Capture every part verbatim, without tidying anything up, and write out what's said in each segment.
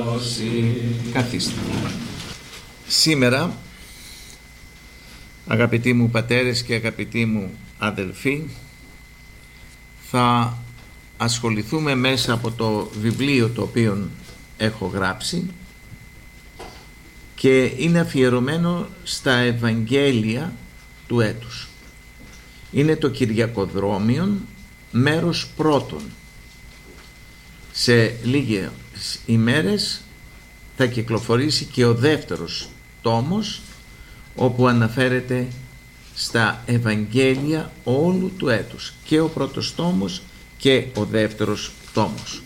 σώσει. Καθίστε. Σήμερα, αγαπητοί μου πατέρες και αγαπητοί μου αδελφοί, θα ασχοληθούμε μέσα από το βιβλίο το οποίο έχω γράψει και είναι αφιερωμένο στα Ευαγγέλια του έτους. Είναι το Κυριακοδρόμιον, μέρος πρώτον. Σε λίγες ημέρες θα κυκλοφορήσει και ο δεύτερος τόμος, όπου αναφέρεται στα Ευαγγέλια όλου του έτους, και ο πρώτος τόμος και ο δεύτερος τόμος.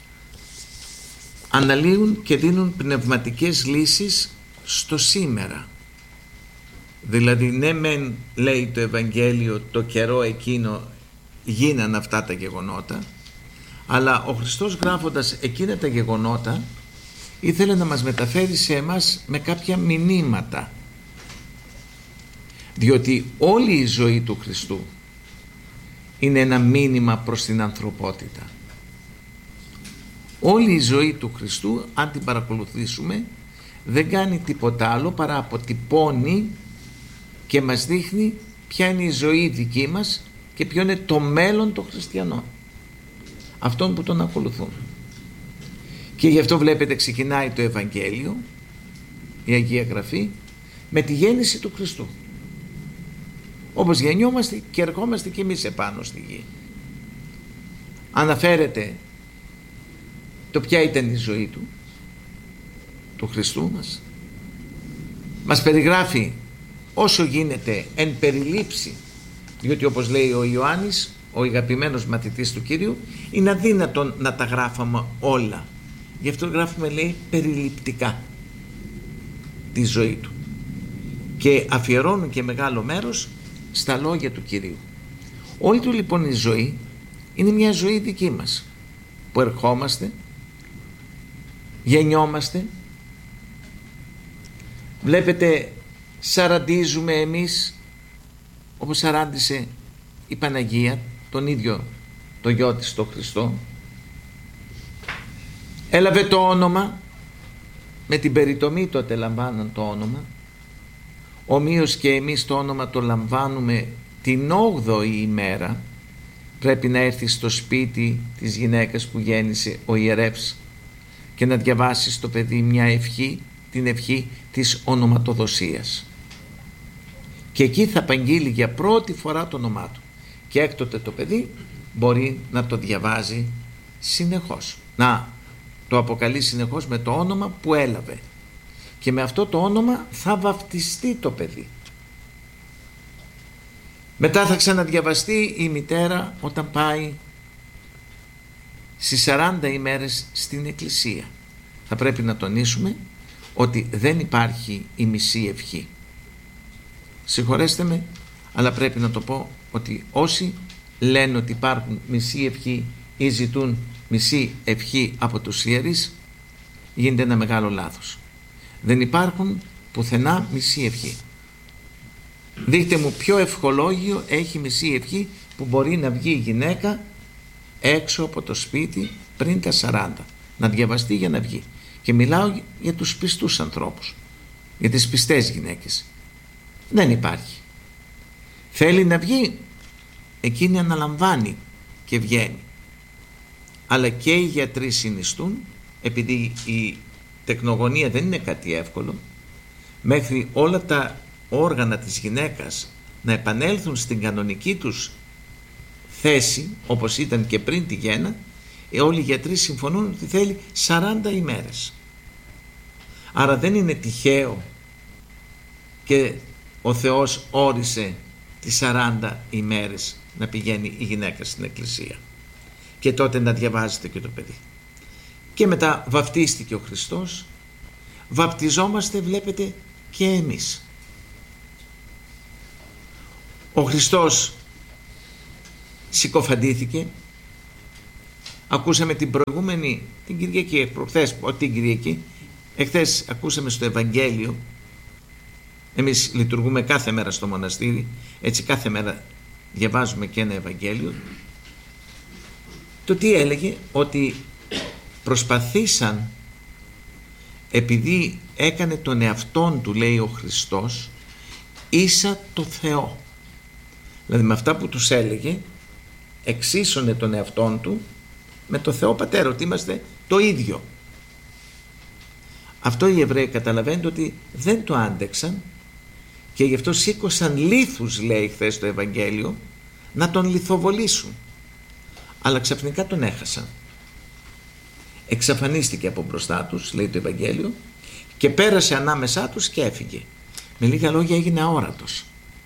Αναλύουν και δίνουν πνευματικές λύσεις στο σήμερα. Δηλαδή, ναι μεν λέει το Ευαγγέλιο το καιρό εκείνο γίναν αυτά τα γεγονότα, αλλά ο Χριστός γράφοντας εκείνα τα γεγονότα ήθελε να μας μεταφέρει σε εμάς με κάποια μηνύματα, διότι όλη η ζωή του Χριστού είναι ένα μήνυμα προς την ανθρωπότητα. Όλη η ζωή του Χριστού, αν την παρακολουθήσουμε, δεν κάνει τίποτα άλλο παρά αποτυπώνει και μας δείχνει ποια είναι η ζωή δική μας και ποιο είναι το μέλλον των χριστιανών, αυτών που τον ακολουθούν. Και γι' αυτό βλέπετε ξεκινάει το Ευαγγέλιο, η Αγία Γραφή, με τη γέννηση του Χριστού. Όπως γεννιόμαστε και ερχόμαστε και εμείς επάνω στη γη. Αναφέρεται το ποια ήταν η ζωή του, του Χριστού μας. Μας περιγράφει όσο γίνεται εν περιλήψει, διότι όπως λέει ο Ιωάννης, ο αγαπημένος μαθητής του Κυρίου, είναι αδύνατον να τα γράφαμε όλα. Γι' αυτό γράφουμε, λέει, περιληπτικά τη ζωή του. Και αφιερώνουν και μεγάλο μέρος στα λόγια του Κυρίου. Όλη του λοιπόν η ζωή είναι μια ζωή δική μας, που ερχόμαστε, γεννιόμαστε, βλέπετε, σαραντίζουμε εμείς όπως σαράντισε η Παναγία τον ίδιο το γιο της, το Χριστό. Έλαβε το όνομα, με την περιτομή τότε λαμβάναν το όνομα, ομοίως και εμείς το όνομα το λαμβάνουμε την όγδοη ημέρα. Πρέπει να έρθει στο σπίτι της γυναίκας που γέννησε ο ιερεύς και να διαβάσει στο παιδί μια ευχή, την ευχή της ονοματοδοσίας, και εκεί θα απαγγείλει για πρώτη φορά το όνομά του, και έκτοτε το παιδί μπορεί να το διαβάζει συνεχώς, να το αποκαλεί συνεχώς με το όνομα που έλαβε, και με αυτό το όνομα θα βαφτιστεί το παιδί. Μετά θα ξαναδιαβαστεί η μητέρα όταν πάει στις σαράντα ημέρες στην εκκλησία. Θα πρέπει να τονίσουμε ότι δεν υπάρχει η μισή ευχή. Συγχωρέστε με, αλλά πρέπει να το πω, ότι όσοι λένε ότι υπάρχουν μισή ευχή ή ζητούν μισή ευχή από τους ιερείς, γίνεται ένα μεγάλο λάθος. Δεν υπάρχουν πουθενά μισή ευχή. Δείχτε μου ποιο ευχολόγιο έχει μισή ευχή που μπορεί να βγει η γυναίκα έξω από το σπίτι πριν τα σαράντα, να διαβαστεί για να βγει. Και μιλάω για τους πιστούς ανθρώπους, για τις πιστές γυναίκες. Δεν υπάρχει. Θέλει να βγει, εκείνη αναλαμβάνει και βγαίνει. Αλλά και οι γιατροί συνιστούν, επειδή η τεκνογωνία δεν είναι κάτι εύκολο, μέχρι όλα τα όργανα της γυναίκας να επανέλθουν στην κανονική τους θέση, όπως ήταν και πριν τη γέννα, ε, όλοι οι γιατροί συμφωνούν ότι θέλει σαράντα ημέρες. Άρα δεν είναι τυχαίο και ο Θεός όρισε τις σαράντα ημέρες να πηγαίνει η γυναίκα στην εκκλησία και τότε να διαβάζεται και το παιδί. Και μετά βαπτίστηκε ο Χριστός, βαπτιζόμαστε, βλέπετε, και εμείς. Ο Χριστός συκοφαντήθηκε. Ακούσαμε την προηγούμενη, την Κυριακή, προχθές, όχι την Κυριακή, εχθές ακούσαμε στο Ευαγγέλιο. Εμείς λειτουργούμε κάθε μέρα στο μοναστήρι, έτσι κάθε μέρα διαβάζουμε και ένα Ευαγγέλιο. Το τι έλεγε, ότι προσπαθήσαν επειδή έκανε τον εαυτόν του, λέει ο Χριστός, ίσα το Θεό. Δηλαδή με αυτά που τους έλεγε εξίσωνε τον εαυτόν του με το Θεό Πατέρα, ότι είμαστε το ίδιο. Αυτό οι Εβραίοι καταλαβαίνετε ότι δεν το άντεξαν και γι' αυτό σήκωσαν λίθους, λέει χθες το Ευαγγέλιο, να τον λιθοβολήσουν. Αλλά ξαφνικά τον έχασαν. Εξαφανίστηκε από μπροστά τους, λέει το Ευαγγέλιο, και πέρασε ανάμεσά τους και έφυγε. Με λίγα λόγια έγινε αόρατος.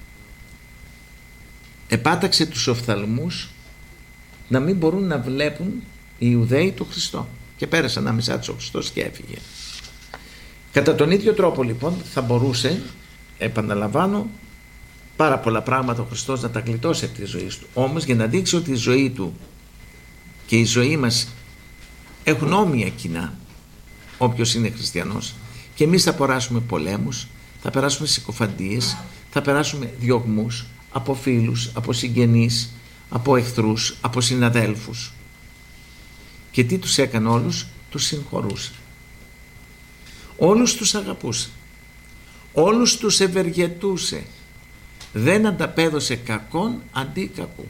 Επάταξε τους οφθαλμούς να μην μπορούν να βλέπουν οι Ιουδαίοι τον Χριστό, και πέρασε ανάμεσά τους ο Χριστός και έφυγε. Κατά τον ίδιο τρόπο λοιπόν θα μπορούσε, επαναλαμβάνω, πάρα πολλά πράγματα ο Χριστός να τα γλιτώσει από τη ζωή του. Όμως για να δείξει ότι η ζωή του και η ζωή μας έχουν όμοια κοινά, όποιος είναι χριστιανός, και εμείς θα περάσουμε πολέμους, θα περάσουμε συκοφαντίες, θα περάσουμε διωγμούς από φίλους, από συγγενείς, από εχθρούς, από συναδέλφους. Και τι τους έκανε όλους? Τους συγχωρούσε. Όλους τους αγαπούσε. Όλους τους ευεργετούσε. Δεν ανταπέδωσε κακόν αντί κακού.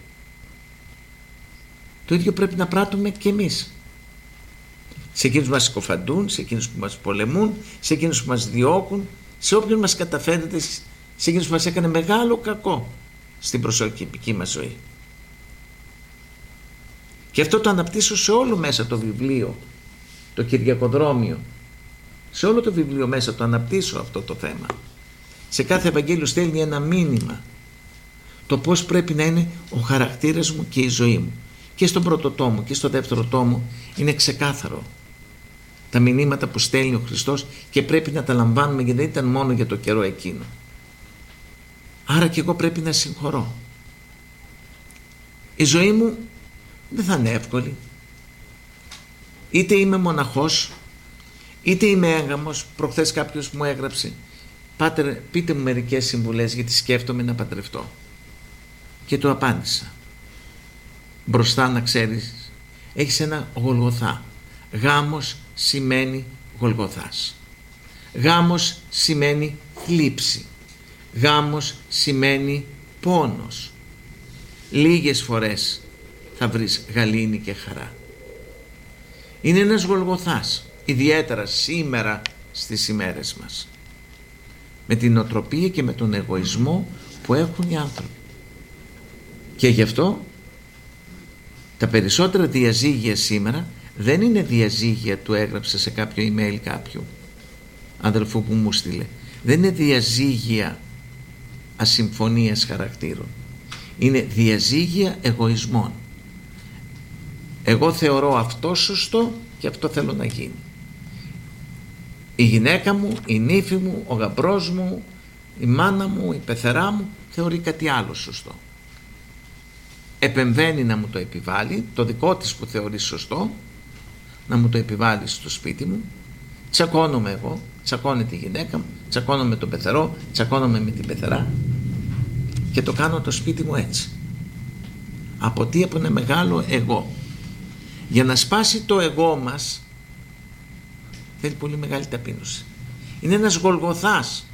Το ίδιο πρέπει να πράττουμε και εμείς. Σε εκείνους που μας συκοφαντούν, σε εκείνους που μας πολεμούν, σε εκείνους που μας διώκουν, σε όποιον μας καταφέρεται, σε εκείνους που μας έκανε μεγάλο κακό στην προσωπική μας ζωή. Και αυτό το αναπτύσσω σε όλο μέσα το βιβλίο, το Κυριακοδρόμιο. Σε όλο το βιβλίο μέσα το αναπτύσσω αυτό το θέμα. Σε κάθε Ευαγγέλιο στέλνει ένα μήνυμα. Το πώς πρέπει να είναι ο χαρακτήρας μου και η ζωή μου. Και στον πρώτο τόμο και στο δεύτερο τόμο είναι ξεκάθαρο τα μηνύματα που στέλνει ο Χριστός και πρέπει να τα λαμβάνουμε, γιατί δεν ήταν μόνο για το καιρό εκείνο. Άρα και εγώ πρέπει να συγχωρώ. Η ζωή μου δεν θα είναι εύκολη. Είτε είμαι μοναχός, είτε είμαι έγγαμος. Προχθές κάποιος μου έγραψε: «Πάτερ, πείτε μου μερικές συμβουλές, γιατί σκέφτομαι να παντρευτώ». Και του απάντησα: μπροστά να ξέρεις, έχεις ένα Γολγοθά. Γάμος σημαίνει Γολγοθάς. Γάμος σημαίνει θλίψη. Γάμος σημαίνει πόνος. Λίγες φορές θα βρεις γαλήνη και χαρά. Είναι ένας Γολγοθάς, ιδιαίτερα σήμερα στις ημέρες μας, με την νοοτροπία και με τον εγωισμό που έχουν οι άνθρωποι. Και γι' αυτό τα περισσότερα διαζύγια σήμερα δεν είναι διαζύγια, του έγραψα σε κάποιο email κάποιου αδελφού που μου στείλε, δεν είναι διαζύγια ασυμφωνίας χαρακτήρων, είναι διαζύγια εγωισμών. Εγώ θεωρώ αυτό σωστό και αυτό θέλω να γίνει. Η γυναίκα μου, η νύφη μου, ο γαμπρός μου, η μάνα μου, η πεθερά μου θεωρεί κάτι άλλο σωστό. Επεμβαίνει να μου το επιβάλλει, το δικό της που θεωρεί σωστό, να μου το επιβάλλει στο σπίτι μου. Τσακώνομαι εγώ, τσακώνεται η γυναίκα μου, τσακώνομαι με τον πεθερό, τσακώνομαι με την πεθερά και το κάνω το σπίτι μου έτσι. Από τι? Από ένα μεγάλο εγώ. Για να σπάσει το εγώ μας θέλει πολύ μεγάλη ταπείνωση. Είναι ένας Γολγοθάς.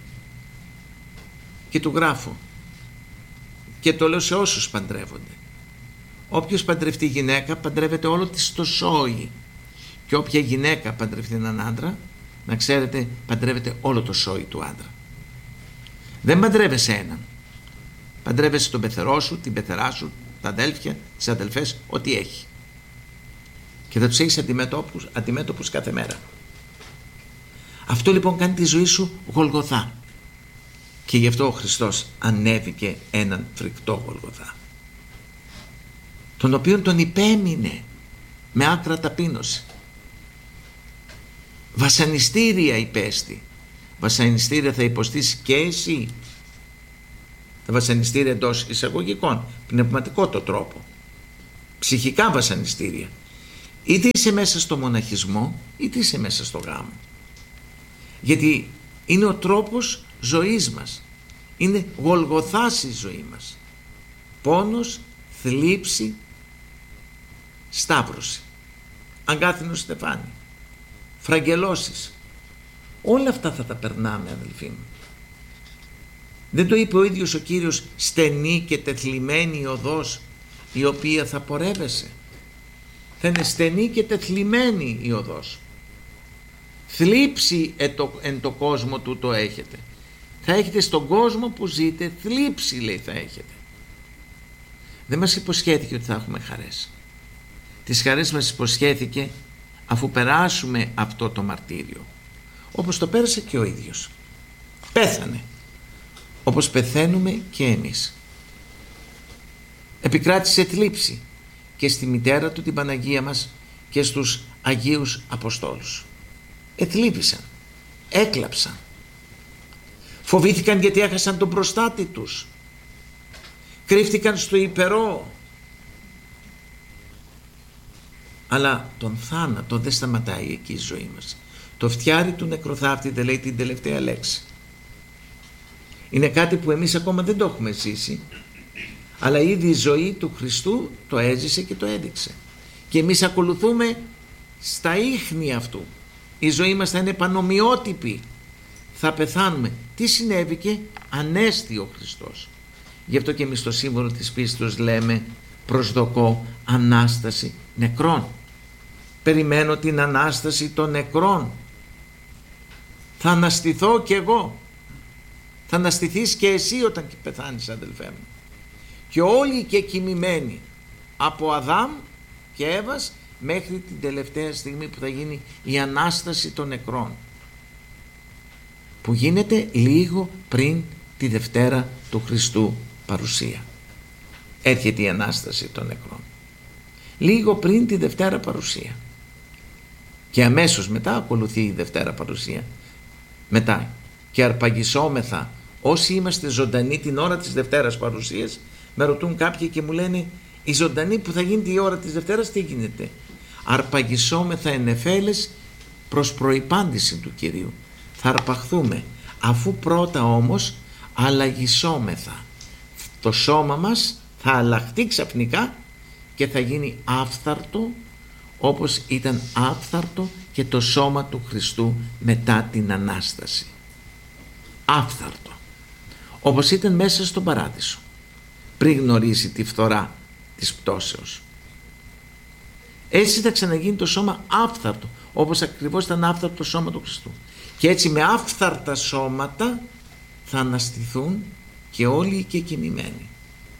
Και του γράφω και το λέω σε όσους παντρεύονται: όποιος παντρευτεί γυναίκα παντρεύεται όλο της το σόι, και όποια γυναίκα παντρευτεί έναν άντρα, να ξέρετε, παντρεύεται όλο το σόι του άντρα. Δεν παντρεύεσαι έναν, παντρεύεσαι τον πεθερό σου, την πεθερά σου, τα αδέλφια, τις αδελφές, ό,τι έχει, και θα τους έχεις αντιμέτωπους, αντιμέτωπους κάθε μέρα. Αυτό λοιπόν κάνει τη ζωή σου Γολγοθά. Και γι' αυτό ο Χριστός ανέβηκε έναν φρικτό Γολγοθά, τον οποίον τον υπέμεινε με άκρα ταπείνωση. Βασανιστήρια υπέστη. Βασανιστήρια θα υποστείς και εσύ. Τα βασανιστήρια εντός εισαγωγικών, πνευματικό το τρόπο, ψυχικά βασανιστήρια. Είτε είσαι μέσα στο μοναχισμό, είτε είσαι μέσα στο γάμο. Γιατί είναι ο τρόπος ζωής μας. Είναι Γολγοθάς η ζωή μας. Πόνος, θλίψη, σταύρωση, αγκάθινο στεφάνι, φραγγελώσεις, Όλα αυτά θα τα περνάμε, αδελφοί μου. Δεν το είπε ο ίδιος ο Κύριος, στενή και τεθλιμμένη η οδός η οποία θα πορεύεσαι? Θα είναι στενή και τεθλιμμένη η οδός. Θλίψη εν το, εν το κόσμο του το έχετε. Θα έχετε στον κόσμο που ζείτε θλίψη, λέει, θα έχετε. Δεν μας υποσχέθηκε ότι θα έχουμε χαρές. Τις χαρές μας υποσχέθηκε αφού περάσουμε αυτό το μαρτύριο, όπως το πέρασε και ο ίδιος. Πέθανε όπως πεθαίνουμε και εμείς. Επικράτησε θλίψη και στη μητέρα του την Παναγία μας και στους Αγίους Αποστόλους. Εθλίβησαν, έκλαψαν, φοβήθηκαν γιατί έχασαν τον προστάτη τους, κρύφτηκαν στο υπερό. Αλλά τον θάνατο δεν σταματάει εκεί η ζωή μας. Το φτιάρι του νεκροθάφτη δεν λέει την τελευταία λέξη. Είναι κάτι που εμείς ακόμα δεν το έχουμε ζήσει, αλλά ήδη η ζωή του Χριστού το έζησε και το έδειξε. Και εμείς ακολουθούμε στα ίχνη αυτού. Η ζωή μας θα είναι πανομοιότυπη. Θα πεθάνουμε. Τι συνέβηκε? Ανέστη ο Χριστός. Γι' αυτό και εμείς στο σύμβολο της πίστης λέμε προσδοκώ Ανάσταση νεκρών. Περιμένω την Ανάσταση των νεκρών. Θα αναστηθώ κι εγώ. Θα αναστηθείς και εσύ όταν πεθάνεις, αδελφέ μου. Και όλοι και κοιμημένοι από Αδάμ και Εύας μέχρι την τελευταία στιγμή που θα γίνει η Ανάσταση των νεκρών, που γίνεται λίγο πριν τη Δευτέρα του Χριστού παρουσία. Έρχεται η Ανάσταση των νεκρών λίγο πριν τη Δευτέρα παρουσία και αμέσως μετά ακολουθεί η Δευτέρα παρουσία. Μετά και αρπαγισόμεθα όσοι είμαστε ζωντανοί την ώρα της Δευτέρας παρουσίας. Με ρωτούν κάποιοι και μου λένε, η ζωντανή που θα γίνει τη ώρα της Δευτέρας τι γίνεται? Αρπαγισόμεθα εν νεφέλες προς προϋπάντηση του Κυρίου. Θα αρπαχθούμε, αφού πρώτα όμως αλλαγισόμεθα. Το σώμα μας θα αλλάχτεί ξαφνικά και θα γίνει άφθαρτο, όπως ήταν άφθαρτο και το σώμα του Χριστού μετά την Ανάσταση. Άφθαρτο, όπως ήταν μέσα στον Παράδεισο πριν γνωρίσει τη φθορά της πτώσεως. Έτσι θα ξαναγίνει το σώμα άφθαρτο, όπως ακριβώς ήταν άφθαρτο το σώμα του Χριστού. Και έτσι με άφθαρτα σώματα θα αναστηθούν και όλοι οι κεκοιμημένοι.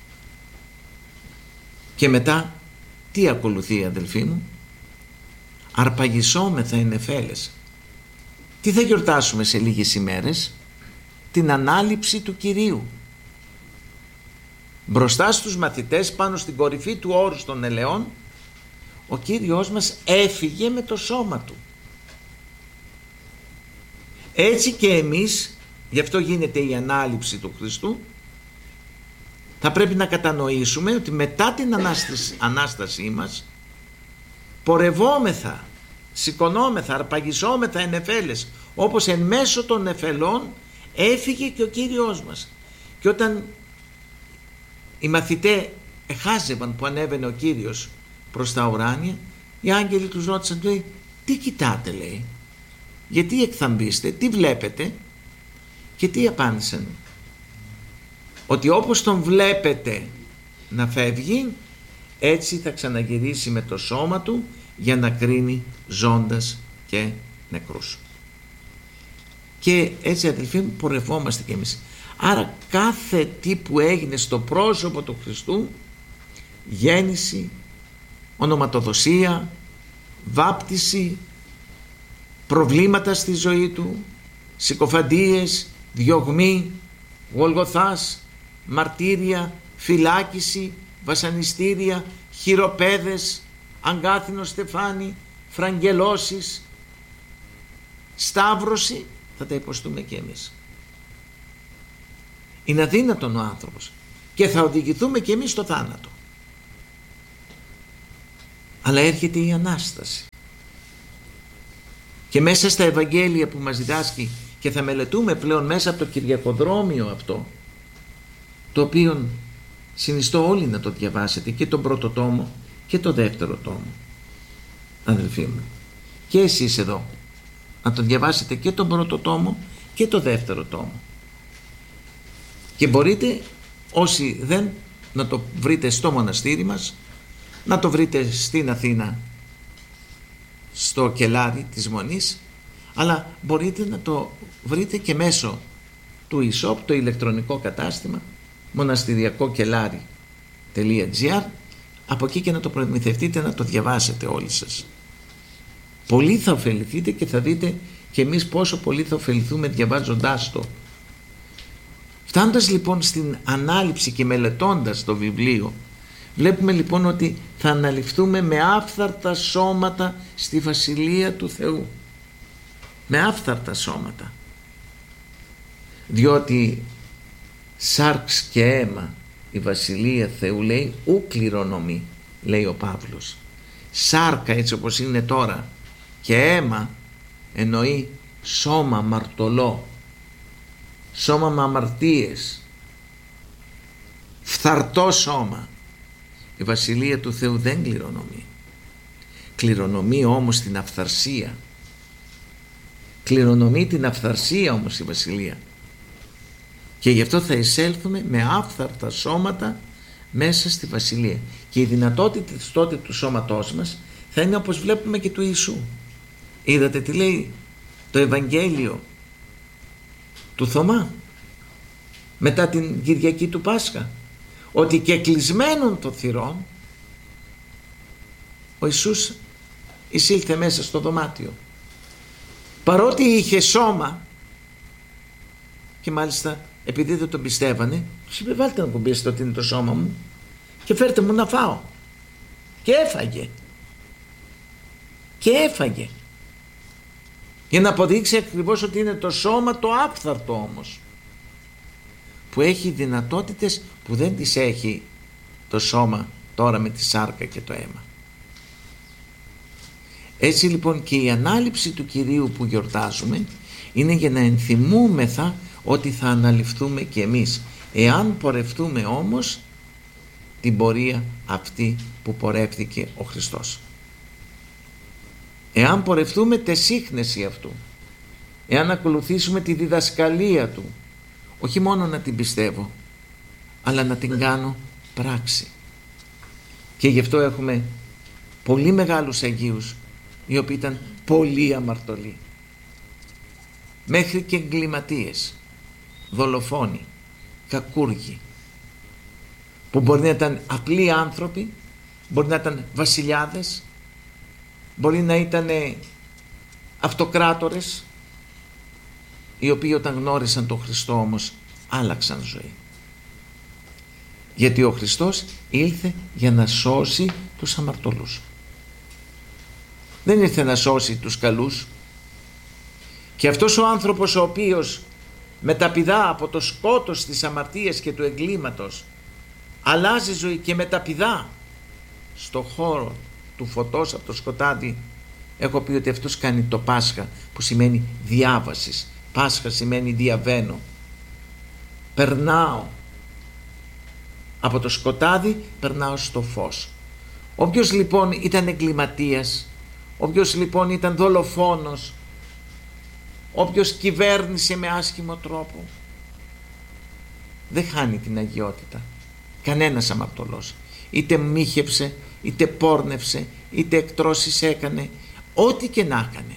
Και μετά τι ακολουθεί, αδελφοί μου? Αρπαγισόμεθα εν νεφέλες. Τι θα γιορτάσουμε σε λίγες ημέρες? Την ανάληψη του Κυρίου. Μπροστά στους μαθητές, πάνω στην κορυφή του όρους των ελαιών, ο Κύριος μας έφυγε με το σώμα του. Έτσι και εμείς, γι' αυτό γίνεται η ανάληψη του Χριστού, θα πρέπει να κατανοήσουμε ότι μετά την Ανάσταση, Ανάστασή μας πορευόμεθα, σηκωνόμεθα, αρπαγισόμεθα εν νεφέλες, όπως εν μέσω των νεφελών έφυγε και ο Κύριος μας. Και όταν οι μαθητές εχάζευαν που ανέβαινε ο Κύριος προς τα ουράνια, οι άγγελοι τους ρώτησαν, λέει, τι κοιτάτε, λέει, γιατί εκθαμπείστε, τι βλέπετε? Και τι απάντησαν? Ότι όπως τον βλέπετε να φεύγει, έτσι θα ξαναγυρίσει με το σώμα του για να κρίνει ζώντας και νεκρούς. Και έτσι, αδελφοί μου, πορευόμαστε κι εμείς. Άρα κάθε τι που έγινε στο πρόσωπο του Χριστού, γέννηση, ονοματοδοσία, βάπτιση, προβλήματα στη ζωή του, συκοφαντίες, διωγμή, γολγοθάς, μαρτύρια, φυλάκιση, βασανιστήρια, χειροπέδες, αγκάθινο στεφάνι, φραγγελώσεις, σταύρωση, θα τα υποστούμε και εμείς. Είναι αδύνατον ο άνθρωπος και θα οδηγηθούμε και εμείς στο θάνατο. Αλλά έρχεται η Ανάσταση. Και μέσα στα Ευαγγέλια που μας διδάσκει και θα μελετούμε πλέον μέσα από το Κυριακοδρόμιο αυτό, το οποίο συνιστώ όλοι να το διαβάσετε, και τον πρώτο τόμο και το δεύτερο τόμο, αδελφοί μου, και εσείς εδώ να το διαβάσετε και τον πρώτο τόμο και το δεύτερο τόμο. Και μπορείτε, όσοι δεν, να το βρείτε στο μοναστήρι μας, να το βρείτε στην Αθήνα στο κελάρι της Μονής, αλλά μπορείτε να το βρείτε και μέσω του e-shop, το ηλεκτρονικό κατάστημα μοναστηριακό κελάρι τελεία τζι άρ, από εκεί και να το προμηθευτείτε, να το διαβάσετε όλοι σας. Πολύ θα ωφεληθείτε και θα δείτε και εμείς πόσο πολύ θα ωφεληθούμε διαβάζοντάς το. Φτάνοντας λοιπόν στην ανάληψη και μελετώντας το βιβλίο, βλέπουμε λοιπόν ότι θα αναλυφθούμε με άφθαρτα σώματα στη Βασιλεία του Θεού. Με άφθαρτα σώματα. Διότι σάρξ και αίμα η Βασιλεία Θεού, λέει, ου κληρονομεί, λέει ο Παύλος. Σάρκα έτσι όπως είναι τώρα και αίμα εννοεί σώμα μαρτωλό, σώμα με αμαρτίες, φθαρτό σώμα. Η Βασιλεία του Θεού δεν κληρονομεί. Κληρονομεί όμως την αφθαρσία. Κληρονομεί την αφθαρσία όμως η Βασιλεία. Και γι' αυτό θα εισέλθουμε με άφθαρτα σώματα μέσα στη Βασιλεία. Και η δυνατότητα τότε του σώματός μας θα είναι όπως βλέπουμε και του Ιησού. Είδατε τι λέει το Ευαγγέλιο του Θωμά μετά την Κυριακή του Πάσχα, ότι και κλεισμένων των θυρών ο Ιησούς εισήλθε μέσα στο δωμάτιο, παρότι είχε σώμα, και μάλιστα επειδή δεν τον πιστεύανε, τους είπε, βάλτε να κουμπίσετε ότι είναι το σώμα μου και φέρτε μου να φάω. Και έφαγε. Και έφαγε. Για να αποδείξει ακριβώς ότι είναι το σώμα το άφθαρτο όμως, που έχει δυνατότητες που δεν τις έχει το σώμα τώρα με τη σάρκα και το αίμα. Έτσι λοιπόν και η ανάληψη του Κυρίου που γιορτάζουμε είναι για να ενθυμούμεθα ότι θα αναληφθούμε και εμείς, εάν πορευτούμε όμως την πορεία αυτή που πορεύθηκε ο Χριστός. Εάν πορευτούμε τε σύχνεση αυτού, εάν ακολουθήσουμε τη διδασκαλία του, όχι μόνο να την πιστεύω, αλλά να την κάνω πράξη. Και γι' αυτό έχουμε πολύ μεγάλους Αγίους, οι οποίοι ήταν πολύ αμαρτωλοί, μέχρι και εγκληματίες, δολοφόνοι, κακούργοι, που μπορεί να ήταν απλοί άνθρωποι, μπορεί να ήταν βασιλιάδες, μπορεί να ήταν αυτοκράτορες, οι οποίοι όταν γνώρισαν τον Χριστό όμως άλλαξαν ζωή. Γιατί ο Χριστός ήλθε για να σώσει τους αμαρτωλούς. Δεν ήρθε να σώσει τους καλούς. Και αυτός ο άνθρωπος ο οποίος μεταπηδά από το σκότος της αμαρτίας και του εγκλήματος, αλλάζει ζωή και μεταπηδά στο χώρο του φωτός από το σκοτάδι. Έχω πει ότι αυτός κάνει το Πάσχα, που σημαίνει διάβασης. Πάσχα σημαίνει διαβαίνω. Περνάω από το σκοτάδι, περνάω στο φως. Όποιος λοιπόν ήταν εγκληματίας, όποιος λοιπόν ήταν δολοφόνος, όποιος κυβέρνησε με άσχημο τρόπο, δεν χάνει την αγιότητα. Κανένας αμαρτωλός. Είτε μύχεψε, είτε πόρνευσε, είτε εκτρώσεις έκανε, ό,τι και να έκανε.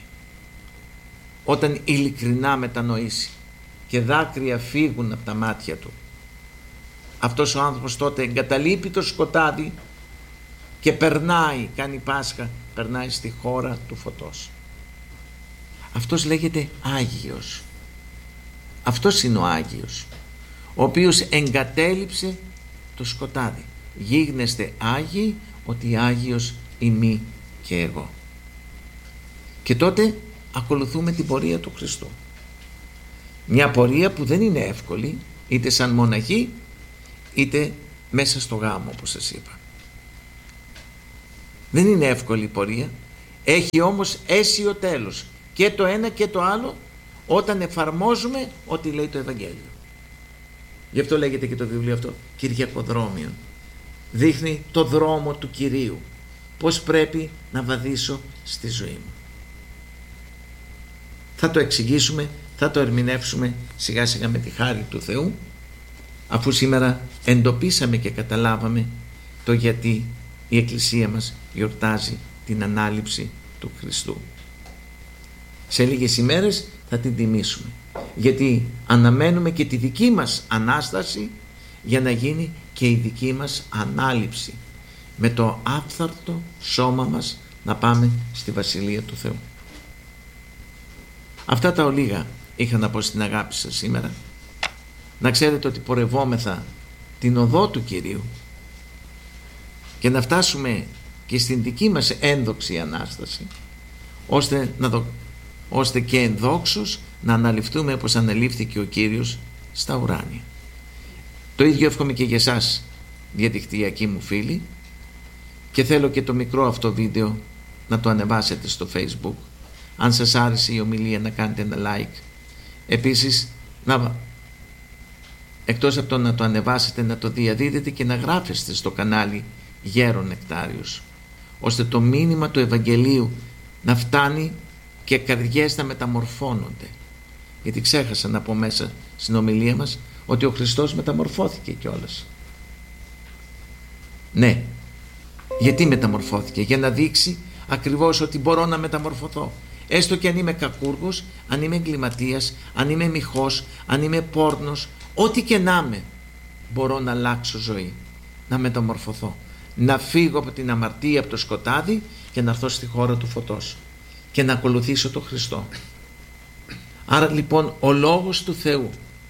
Όταν ειλικρινά μετανοήσει και δάκρυα φύγουν από τα μάτια του, αυτός ο άνθρωπος τότε εγκαταλείπει το σκοτάδι και περνάει, κάνει Πάσχα, περνάει στη χώρα του φωτός. Αυτός λέγεται Άγιος. Αυτός είναι ο Άγιος, ο οποίος εγκατέλειψε το σκοτάδι. Γίγνεστε Άγιοι, ότι Άγιος ημί και εγώ. Και τότε ακολουθούμε την πορεία του Χριστού. Μια πορεία που δεν είναι εύκολη, είτε σαν μοναχοί, είτε μέσα στο γάμο, όπως σας είπα. Δεν είναι εύκολη η πορεία, έχει όμως αίσιο τέλος. Και το ένα και το άλλο όταν εφαρμόζουμε ό,τι λέει το Ευαγγέλιο. Γι' αυτό λέγεται και το βιβλίο αυτό Κυριακοδρόμιο. Δείχνει το δρόμο του Κυρίου, πώς πρέπει να βαδίσω στη ζωή μου. Θα το εξηγήσουμε, θα το ερμηνεύσουμε σιγά σιγά με τη χάρη του Θεού, αφού σήμερα εντοπίσαμε και καταλάβαμε το γιατί η Εκκλησία μας γιορτάζει την Ανάληψη του Χριστού. Σε λίγες ημέρες θα την τιμήσουμε, γιατί αναμένουμε και τη δική μας Ανάσταση για να γίνει και η δική μας Ανάληψη, με το άφθαρτο σώμα μας να πάμε στη Βασιλεία του Θεού. Αυτά τα ολίγα είχα να πω στην αγάπη σας σήμερα. Να ξέρετε ότι πορευόμεθα την οδό του Κυρίου και να φτάσουμε και στην δική μας ένδοξη Ανάσταση, ώστε, να δο... ώστε και ενδόξως να αναληφθούμε όπως αναλήφθηκε ο Κύριος στα ουράνια. Το ίδιο εύχομαι και για εσάς, διαδικτυακοί μου φίλοι, και θέλω και το μικρό αυτό βίντεο να το ανεβάσετε στο Facebook. Αν σας άρεσε η ομιλία, να κάνετε ένα like. Επίσης, να, εκτός από το να το ανεβάσετε, να το διαδίδετε και να γράφεστε στο κανάλι Γέρον Νεκτάριος, ώστε το μήνυμα του Ευαγγελίου να φτάνει και καρδιές να μεταμορφώνονται. Γιατί ξέχασα να πω μέσα στην ομιλία μας ότι ο Χριστός μεταμορφώθηκε κιόλας. Ναι, γιατί μεταμορφώθηκε? Για να δείξει ακριβώς ότι μπορώ να μεταμορφωθώ. Έστω και αν είμαι κακούργος, αν είμαι εγκληματίας, αν είμαι μοιχός, αν είμαι πόρνος, ό,τι και να είμαι, μπορώ να αλλάξω ζωή, να μεταμορφωθώ, να φύγω από την αμαρτία, από το σκοτάδι και να έρθω στη χώρα του φωτός και να ακολουθήσω τον Χριστό. Άρα λοιπόν ο Λόγος του Θεού,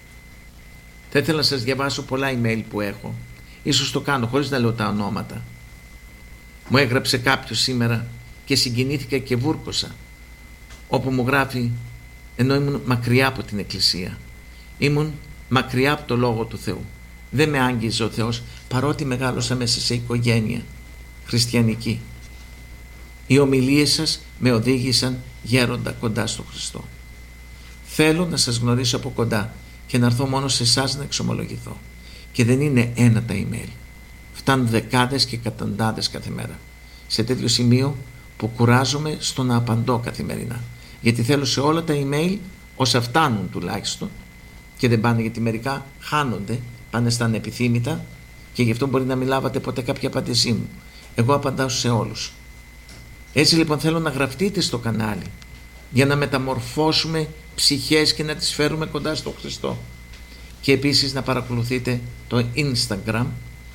θα ήθελα να σας διαβάσω πολλά email που έχω, ίσως το κάνω χωρίς να λέω τα ονόματα. Μου έγραψε κάποιος σήμερα και συγκινήθηκα και βούρκωσα, όπου μου γράφει, ενώ ήμουν μακριά από την Εκκλησία, ήμουν μακριά από το Λόγο του Θεού, δεν με άγγιζε ο Θεός, παρότι μεγάλωσα μέσα σε οικογένεια χριστιανική. Οι ομιλίες σας με οδήγησαν γέροντα κοντά στο Χριστό. Θέλω να σας γνωρίσω από κοντά και να έρθω μόνο σε εσάς να εξομολογηθώ. Και δεν είναι ένα τα email, φτάνουν δεκάδες και εκατοντάδες κάθε μέρα, σε τέτοιο σημείο που κουράζομαι στο να απαντώ καθημερινά, γιατί θέλω σε όλα τα email, όσα φτάνουν τουλάχιστον, και δεν πάνε, γιατί μερικά χάνονται, πάνε στα ανεπιθύμητα και γι' αυτό μπορεί να μην λάβατε ποτέ κάποια απάντησή μου. Εγώ απαντάω σε όλους. Έτσι λοιπόν θέλω να γραφτείτε στο κανάλι για να μεταμορφώσουμε ψυχές και να τις φέρουμε κοντά στο Χριστό. Και επίσης να παρακολουθείτε το Instagram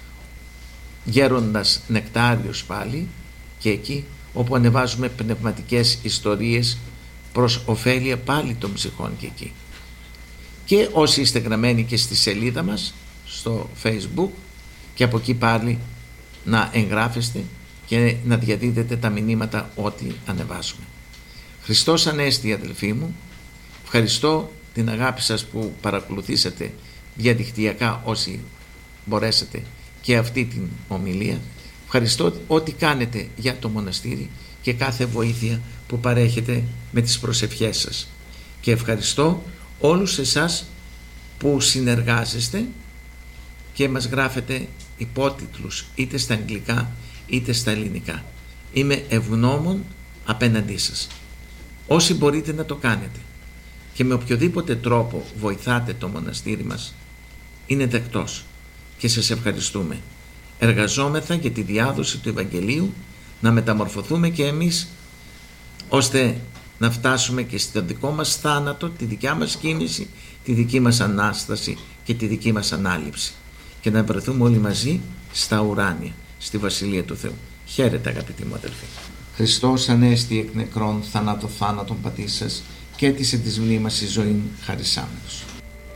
Γέροντας Νεκτάριος πάλι, και εκεί όπου ανεβάζουμε πνευματικές ιστορίες προς ωφέλεια πάλι των ψυχών και εκεί. Και όσοι είστε γραμμένοι και στη σελίδα μας στο Facebook, και από εκεί πάλι να εγγράφεστε και να διαδίδετε τα μηνύματα ό,τι ανεβάζουμε. Χριστός Ανέστη, αδελφοί μου. Ευχαριστώ την αγάπη σας που παρακολουθήσατε διαδικτυακά όσοι μπορέσατε και αυτή την ομιλία. Ευχαριστώ ό,τι κάνετε για το μοναστήρι και κάθε βοήθεια που παρέχετε με τις προσευχές σας. Και ευχαριστώ όλους εσάς που συνεργάζεστε και μας γράφετε υπότιτλους είτε στα αγγλικά είτε στα ελληνικά. Είμαι ευγνώμων απέναντί σας. Όσοι μπορείτε να το κάνετε και με οποιοδήποτε τρόπο βοηθάτε το μοναστήρι μας, είναι δεκτός και σας ευχαριστούμε. Εργαζόμεθα για τη διάδοση του Ευαγγελίου, να μεταμορφωθούμε και εμείς, ώστε να φτάσουμε και στο δικό μας θάνατο, τη δικιά μας κίνηση, τη δική μας Ανάσταση και τη δική μας Ανάληψη, και να βρεθούμε όλοι μαζί στα ουράνια, στη Βασιλεία του Θεού. Χαίρετε αγαπητοί μου αδελφοί. Χριστός Ανέστη εκ νεκρών θανάτω θάνατον πατήσας και έτησε της μνήμας η ζωή χαρισάμενος.